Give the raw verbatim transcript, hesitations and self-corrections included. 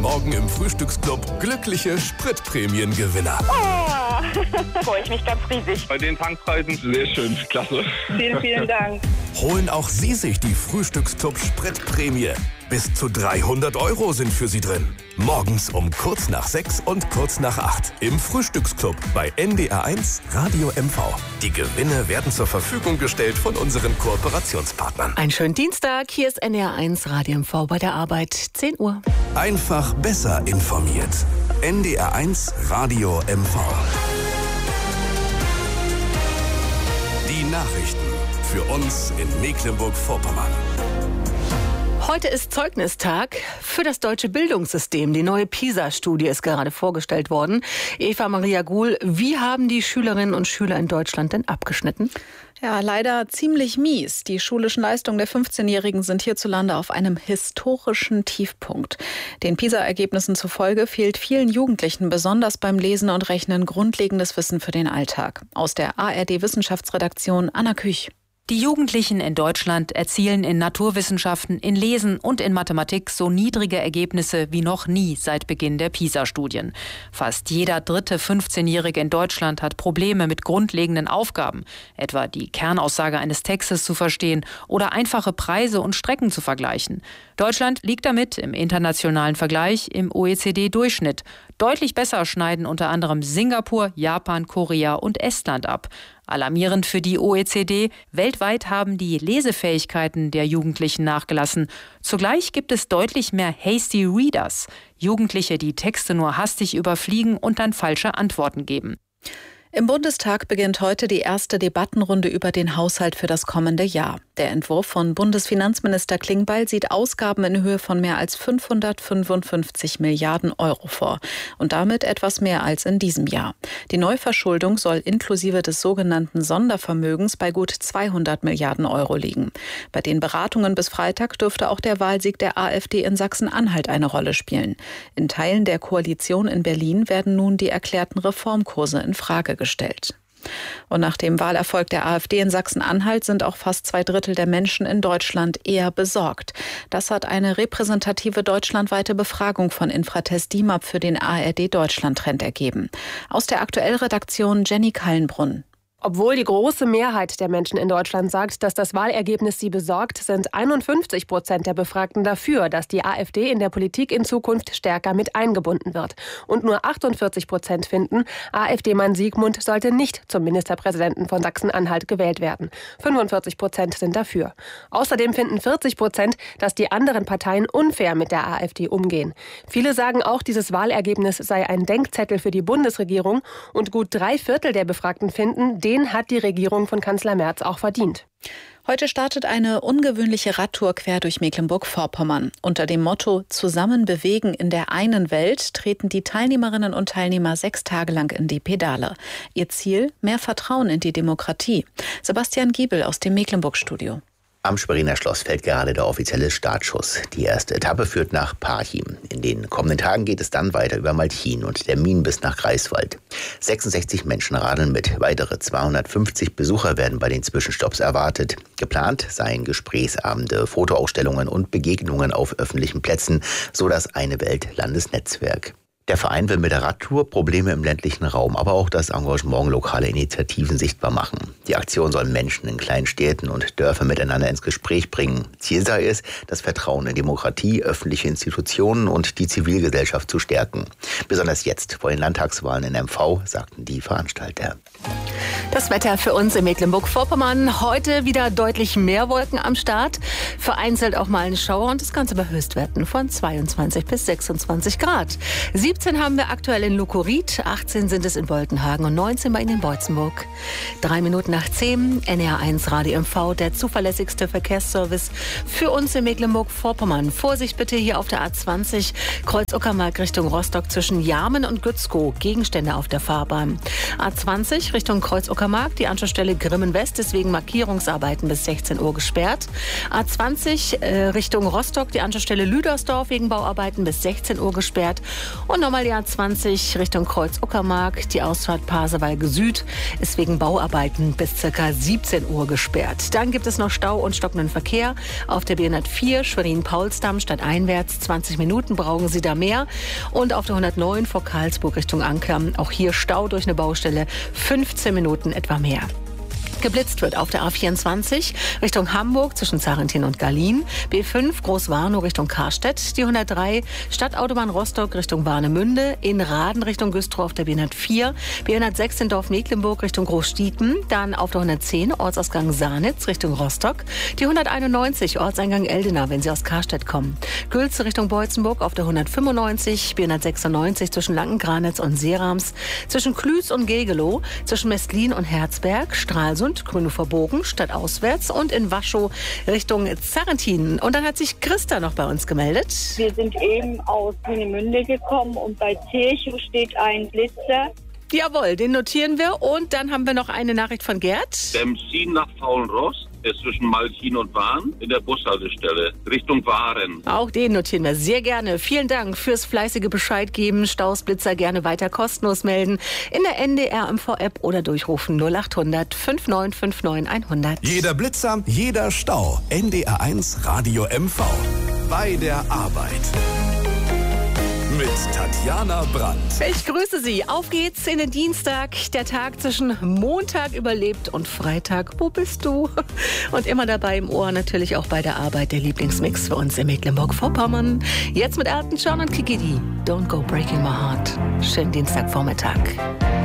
Morgen im Frühstücksclub glückliche Spritprämiengewinner. Oh, freue ich mich ganz riesig. Bei den Tankpreisen sehr schön, klasse. Vielen, vielen Dank. Holen auch Sie sich die Frühstücksclub Spritprämie. Bis zu dreihundert Euro sind für Sie drin. Morgens um kurz nach sechs und kurz nach acht im Frühstücksclub bei N D R eins Radio M V. Die Gewinne werden zur Verfügung gestellt von unseren Kooperationspartnern. Einen schönen Dienstag. Hier ist N D R eins Radio M V bei der Arbeit. zehn Uhr. Einfach besser informiert. N D R eins Radio M V. Die Nachrichten für uns in Mecklenburg-Vorpommern. Heute ist Zeugnistag für das deutsche Bildungssystem. Die neue PISA-Studie ist gerade vorgestellt worden. Eva Maria Guhl, wie haben die Schülerinnen und Schüler in Deutschland denn abgeschnitten? Ja, leider ziemlich mies. Die schulischen Leistungen der fünfzehnjährigen sind hierzulande auf einem historischen Tiefpunkt. Den PISA-Ergebnissen zufolge fehlt vielen Jugendlichen besonders beim Lesen und Rechnen grundlegendes Wissen für den Alltag. Aus der A R D-Wissenschaftsredaktion Anna Küch. Die Jugendlichen in Deutschland erzielen in Naturwissenschaften, in Lesen und in Mathematik so niedrige Ergebnisse wie noch nie seit Beginn der PISA-Studien. Fast jeder dritte fünfzehnjährige in Deutschland hat Probleme mit grundlegenden Aufgaben, etwa die Kernaussage eines Textes zu verstehen oder einfache Preise und Strecken zu vergleichen. Deutschland liegt damit im internationalen Vergleich im O E C D-Durchschnitt. Deutlich besser schneiden unter anderem Singapur, Japan, Korea und Estland ab. Alarmierend für die O E C D, weltweit haben die Lesefähigkeiten der Jugendlichen nachgelassen. Zugleich gibt es deutlich mehr Hasty Readers, Jugendliche, die Texte nur hastig überfliegen und dann falsche Antworten geben. Im Bundestag beginnt heute die erste Debattenrunde über den Haushalt für das kommende Jahr. Der Entwurf von Bundesfinanzminister Klingbeil sieht Ausgaben in Höhe von mehr als fünfhundertfünfundfünfzig Milliarden Euro vor und damit etwas mehr als in diesem Jahr. Die Neuverschuldung soll inklusive des sogenannten Sondervermögens bei gut zweihundert Milliarden Euro liegen. Bei den Beratungen bis Freitag dürfte auch der Wahlsieg der AfD in Sachsen-Anhalt eine Rolle spielen. In Teilen der Koalition in Berlin werden nun die erklärten Reformkurse in Frage gestellt. gestellt. Und nach dem Wahlerfolg der AfD in Sachsen-Anhalt sind auch fast zwei Drittel der Menschen in Deutschland eher besorgt. Das hat eine repräsentative deutschlandweite Befragung von Infratest D I M A P für den A R D-Deutschland-Trend ergeben. Aus der Aktuellredaktion Jenny Kallenbrunn. Obwohl die große Mehrheit der Menschen in Deutschland sagt, dass das Wahlergebnis sie besorgt, sind einundfünfzig Prozent der Befragten dafür, dass die AfD in der Politik in Zukunft stärker mit eingebunden wird. Und nur achtundvierzig Prozent finden, AfD-Mann Siegmund sollte nicht zum Ministerpräsidenten von Sachsen-Anhalt gewählt werden. fünfundvierzig Prozent sind dafür. Außerdem finden vierzig Prozent, dass die anderen Parteien unfair mit der AfD umgehen. Viele sagen auch, dieses Wahlergebnis sei ein Denkzettel für die Bundesregierung. Und gut drei Viertel der Befragten finden, den hat die Regierung von Kanzler Merz auch verdient. Heute startet eine ungewöhnliche Radtour quer durch Mecklenburg-Vorpommern. Unter dem Motto »Zusammen bewegen in der einen Welt« treten die Teilnehmerinnen und Teilnehmer sechs Tage lang in die Pedale. Ihr Ziel? Mehr Vertrauen in die Demokratie. Sebastian Giebel aus dem Mecklenburg-Studio. Am Schweriner Schloss fällt gerade der offizielle Startschuss. Die erste Etappe führt nach Parchim. In den kommenden Tagen geht es dann weiter über Malchin und der Min bis nach Greifswald. sechsundsechzig Menschen radeln mit. Weitere zweihundertfünfzig Besucher werden bei den Zwischenstopps erwartet. Geplant seien Gesprächsabende, Fotoausstellungen und Begegnungen auf öffentlichen Plätzen, so das Eine Welt Landesnetzwerk. Der Verein will mit der Radtour Probleme im ländlichen Raum, aber auch das Engagement lokaler Initiativen sichtbar machen. Die Aktion soll Menschen in kleinen Städten und Dörfern miteinander ins Gespräch bringen. Ziel sei es, das Vertrauen in Demokratie, öffentliche Institutionen und die Zivilgesellschaft zu stärken. Besonders jetzt vor den Landtagswahlen in M V, sagten die Veranstalter. Das Wetter für uns in Mecklenburg-Vorpommern. Heute wieder deutlich mehr Wolken am Start. Vereinzelt auch mal ein Schauer und das Ganze bei Höchstwerten von zweiundzwanzig bis sechsundzwanzig Grad. siebzehn haben wir aktuell in Lukorit, achtzehn sind es in Boltenhagen und neunzehn bei Ihnen in Beutzenburg. Drei Minuten nach zehn, N R eins Radio M V, der zuverlässigste Verkehrsservice für uns in Mecklenburg-Vorpommern. Vorsicht bitte hier auf der A zwanzig, Kreuz Uckermark Richtung Rostock zwischen Jarmen und Gützkow. Gegenstände auf der Fahrbahn. A zwanzig Richtung Kreuz Uckermark, die Anschlussstelle Grimmen West, deswegen Markierungsarbeiten bis sechzehn Uhr gesperrt. A zwanzig äh, Richtung Rostock, die Anschlussstelle Lüdersdorf wegen Bauarbeiten bis sechzehn Uhr gesperrt. Und nochmal die A zwanzig Richtung Kreuz-Uckermark. Die Ausfahrt Pasewalk Süd ist wegen Bauarbeiten bis ca. siebzehn Uhr gesperrt. Dann gibt es noch Stau und stockenden Verkehr auf der B hundertvier Schwerin-Paulsdamm stadteinwärts. zwanzig Minuten brauchen Sie da mehr. Und auf der hundertneun vor Karlsburg Richtung Anker. Auch hier Stau durch eine Baustelle. fünfzehn Minuten etwa mehr. Geblitzt wird auf der A vierundzwanzig Richtung Hamburg zwischen Zarentin und Gallien, B fünf Großwarnow Richtung Karstedt, die hundertdrei Stadtautobahn Rostock Richtung Warnemünde, in Raden Richtung Güstrow auf der B hundertvier, B hundertsechs in Dorf-Mecklenburg Richtung Großstieten, dann auf der hundertzehn Ortsausgang Sarnitz Richtung Rostock, die hunderteinundneunzig Ortseingang Eldena, wenn Sie aus Karstedt kommen, Gülze Richtung Beutzenburg auf der hundertfünfundneunzig, B hundertsechsundneunzig zwischen Lanken-Granitz und Seerams, zwischen Klüß und Gegelow, zwischen Mestlin und Herzberg, Stralsund, Grünhofer Bogen, stadtauswärts und in Waschow Richtung Zarentin. Und dann hat sich Christa noch bei uns gemeldet. Wir sind eben aus Wienemünde gekommen und bei Zirchow steht ein Blitzer. Jawohl, den notieren wir. Und dann haben wir noch eine Nachricht von Gerd. Benzin nach Faulenrost ist zwischen Malchin und Wahn in der Bushaltestelle Richtung Waren. Auch den notieren wir sehr gerne. Vielen Dank fürs fleißige Bescheid geben. Staus, Blitzer gerne weiter kostenlos melden. In der N D R M V-App oder durchrufen null acht hundert neunundfünfzig neunundfünfzig hundert. Jeder Blitzer, jeder Stau. N D R eins Radio M V. Bei der Arbeit. Mit Tatjana Brandt. Ich grüße Sie. Auf geht's in den Dienstag. Der Tag zwischen Montag überlebt und Freitag. Wo bist du? Und immer dabei im Ohr natürlich auch bei der Arbeit der Lieblingsmix für uns in Mecklenburg-Vorpommern. Jetzt mit Elton John und Kiki D. Don't go breaking my heart. Schönen Dienstagvormittag.